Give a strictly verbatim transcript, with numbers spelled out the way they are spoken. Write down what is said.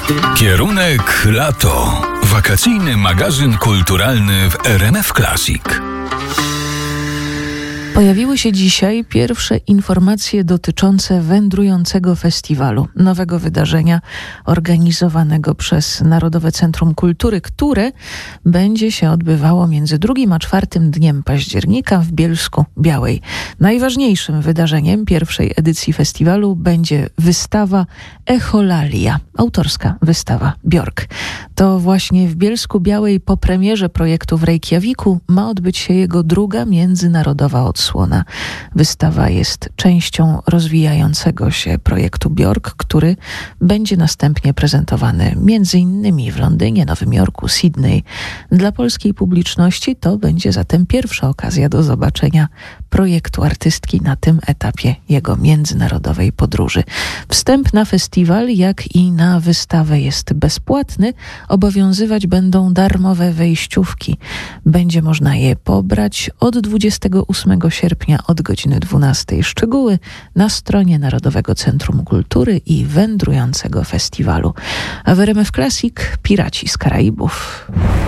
Kierunek lato. Wakacyjny magazyn kulturalny w R M F Classic. Pojawiły się dzisiaj pierwsze informacje dotyczące wędrującego festiwalu, nowego wydarzenia organizowanego przez Narodowe Centrum Kultury, które będzie się odbywało między drugim a czwartym dniem października w Bielsku-Białej. Najważniejszym wydarzeniem pierwszej edycji festiwalu będzie wystawa Echolalia, autorska wystawa Björk. To właśnie w Bielsku-Białej po premierze projektu w Reykjaviku ma odbyć się jego druga międzynarodowa odsłona. Wystawa jest częścią rozwijającego się projektu Björk, który będzie następnie prezentowany między innymi w Londynie, Nowym Jorku, Sydney. Dla polskiej publiczności to będzie zatem pierwsza okazja do zobaczenia projektu artystki na tym etapie jego międzynarodowej podróży. Wstęp na festiwal, jak i na wystawę jest bezpłatny. Obowiązywać będą darmowe wejściówki. Będzie można je pobrać od dwudziestego ósmego sierpnia od godziny dwunastej. Szczegóły na stronie Narodowego Centrum Kultury i wędrującego festiwalu. A w R M F Classic Piraci z Karaibów.